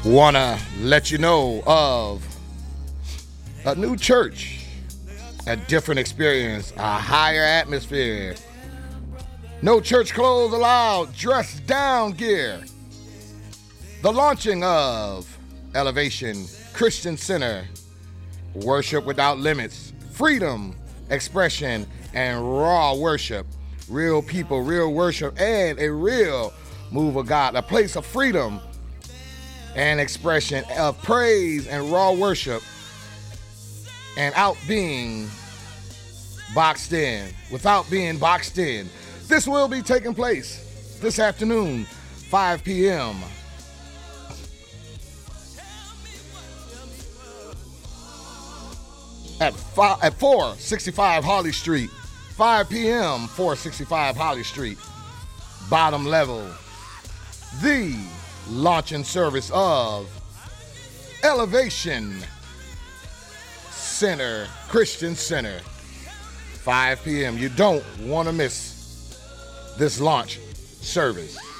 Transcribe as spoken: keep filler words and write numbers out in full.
Wanna let you know of a new church, a different experience, a higher atmosphere. No church clothes allowed, dress down gear. The launching of Elevation Christian Center, worship without limits, freedom, expression, and raw worship. Real people, real worship, and a real move of God. A place of freedom and expression of praise and raw worship, and out being boxed in, without being boxed in. This will be taking place this afternoon, five p.m. At, five, at four sixty-five Harley Street, five p.m. four sixty-five Harley Street, bottom level. The launching service of Elevation Center, Christian Center, five p.m. You don't want to miss this launch service.